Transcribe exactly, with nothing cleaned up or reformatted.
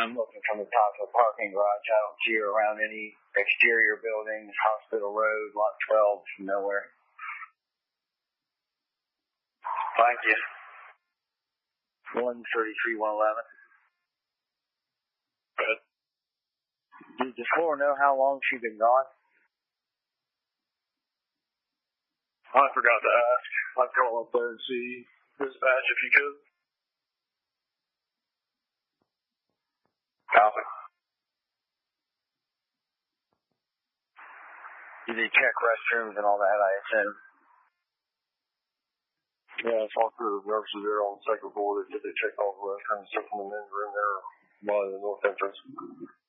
I'm looking from the top of the parking garage. I don't see her around any exterior buildings, Hospital Road, Lot twelve, nowhere. Thank you. one thirty-three, one eleven. Good. Did the floor know how long she'd been gone? I forgot to ask. I'd call up there and see dispatch if you could. Copy. Did they check restrooms and all that, I assume? Yeah, I talked to the nurses there on the second floor. They said they checked all the restrooms except from the men's room there by the north entrance.